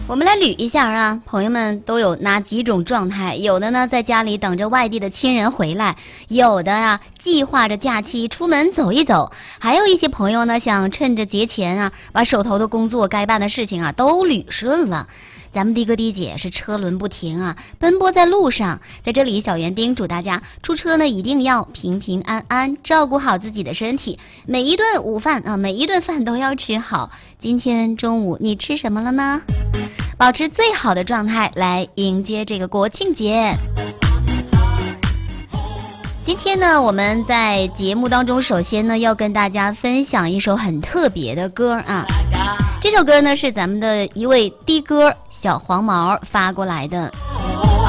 我们来捋一下啊，朋友们都有哪几种状态？有的呢在家里等着外地的亲人回来，有的啊计划着假期出门走一走，还有一些朋友呢想趁着节前啊把手头的工作该办的事情啊都捋顺了。咱们的哥的姐是车轮不停啊，奔波在路上。在这里，小园叮嘱大家，出车呢一定要平平安安，照顾好自己的身体。每一顿午饭啊，每一顿饭都要吃好。今天中午你吃什么了呢？保持最好的状态来迎接这个国庆节。今天呢，我们在节目当中，首先呢要跟大家分享一首很特别的歌啊。这首歌呢是咱们的一位的哥小黄毛发过来的。